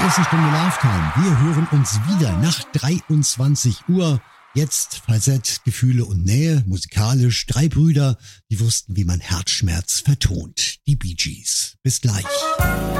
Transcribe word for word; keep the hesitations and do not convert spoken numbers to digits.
ersten Stunde Love Time. Wir hören uns wieder nach dreiundzwanzig Uhr. Jetzt Falsett, Gefühle und Nähe, musikalisch. Drei Brüder, die wussten, wie man Herzschmerz vertont. Die Bee Gees. Bis gleich.